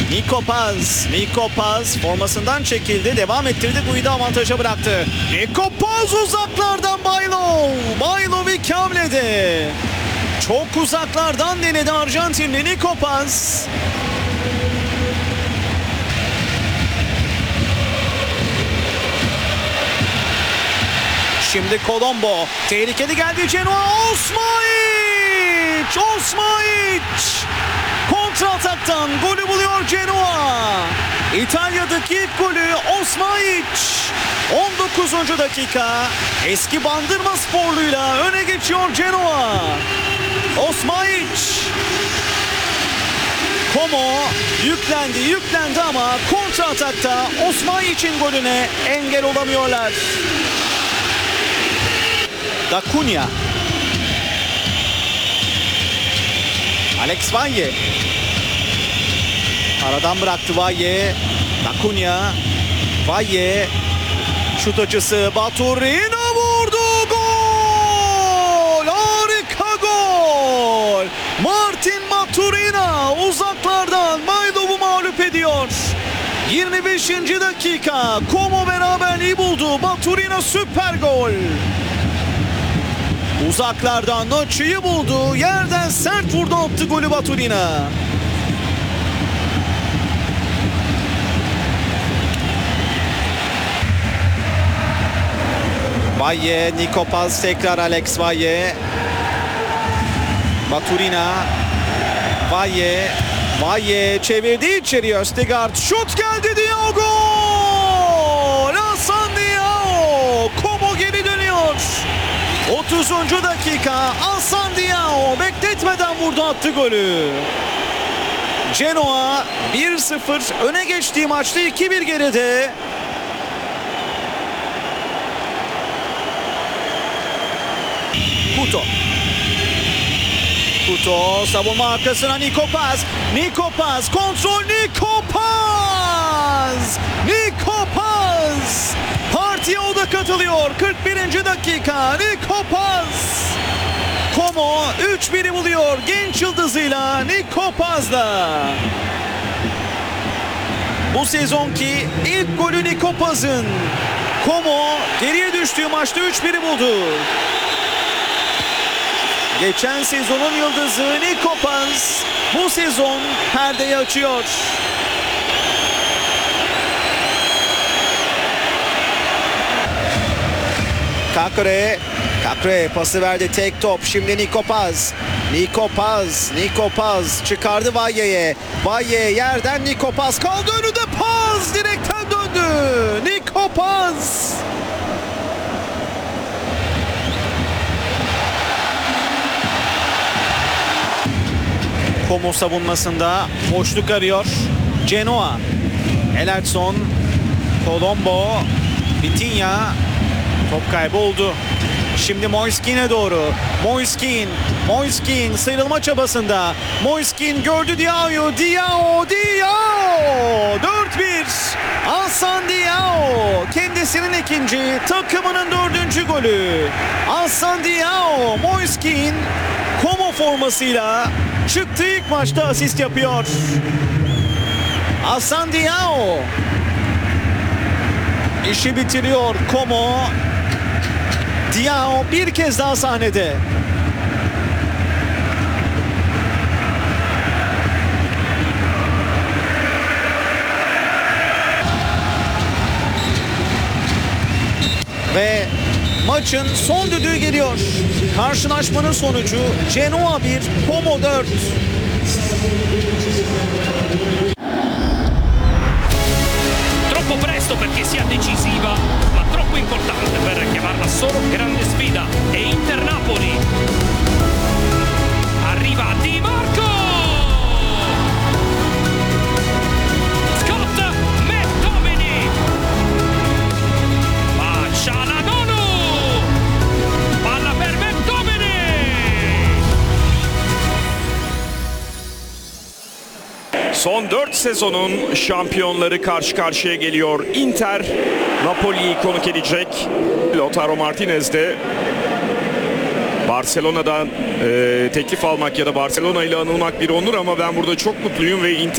Nico Paz formasından çekildi. Devam ettirdi. Guido avantaja bıraktı. Nico Paz uzaklardan Baylov iki hamlede. Çok uzaklardan denedi Arjantinli Nico Paz. Şimdi Colombo. Tehlikeli geldi Genoa. Osmaic. Kontra ataktan golü buluyor Genoa. İtalya'daki ilk golü Osmaic. 19. dakika. Eski Bandırma sporluyla öne geçiyor Genoa. Osmaic. Como yüklendi ama kontra atakta Osmaic'in golüne engel olamıyorlar. Da Cunha. Alex Valle. Aradan bıraktı Valle. Da Cunha. Valle. Şut açısı. Baturina vurdu. Gol! Harika gol! Martin Baturina uzaklardan Baylov'u mağlup ediyor. 25. dakika. Como beraberliği buldu. Baturina süper gol. Uzaklardan Noci'yi buldu. Yerden sert vurdu, attı golü Baturina. Valle, Nico Paz, tekrar Alex Valle. Baturina. Valle çevirdi içeriye Østegard. Şut geldi, Diao gol! Hasan Diao. Como geri dönüyor. 30. dakika. Hasan Diao bekletmeden vurdu, attı golü. Genoa 1-0 öne geçtiği maçta 2-1 geride. Couto savunma arkasına Nico Paz kontrol, Nico Paz partiye o da katılıyor. 41. dakika. Nico Paz. Como 3-1'i buluyor genç yıldızıyla, Nico Paz'la. Bu sezonki ilk golü Nico Paz'ın. Como geriye düştüğü maçta 3-1'i buldu. Geçen sezonun yıldızı Nico Paz bu sezon perdeyi açıyor. Kakre pası verdi, tek top. Şimdi Nico Paz çıkardı Valle'ye. Valle yerden Nico Paz kaldı önünde, Paz direkten döndü. Nico Paz. Como savunmasında boşluk arıyor Genoa. Elerson, Colombo, Vitinha. Top kaybı oldu. Şimdi Moiskin'e doğru. Moiskin sıyrılma çabasında. Moiskin gördü Diao'yu. Diao. 4-1. Hasan Diao. Kendisinin ikinci, takımının 4. golü. Hasan Diao. Moiskin Como formasıyla çıktığı ilk maçta asist yapıyor. Hasan Diao işi bitiriyor. Como. Diao bir kez daha sahnede. Ve maçın son düdüğü geliyor. Karşılaşmanın sonucu Genoa 1, Como 4. Troppo presto perché sia decisiva, ma troppo importante per chiamarla solo grande sfida. E Inter Napoli. Arriva Di Marco! Scott McTominay! Va Çalhanoğlu! Palla per McTominay! Son 4 sezonun şampiyonları karşı karşıya geliyor. Inter Napoli'yi konuk edecek. Lautaro Martinez de Barcelona'dan teklif almak ya da Barcelona ile anılmak bir onur ama ben burada çok mutluyum ve Inter